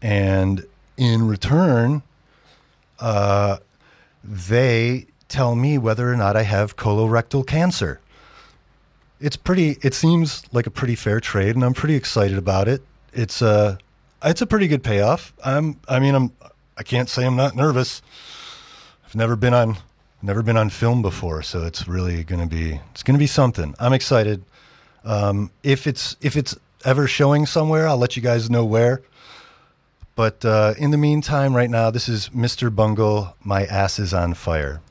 and in return, they tell me whether or not I have colorectal cancer. It seems like a pretty fair trade, and I'm pretty excited about it. It's a pretty good payoff. I can't say I'm not nervous. I've never been on film before, so it's really going to be something. I'm excited. If it's ever showing somewhere, I'll let you guys know where. But in the meantime, right now, this is Mr. Bungle, My Ass is on Fire.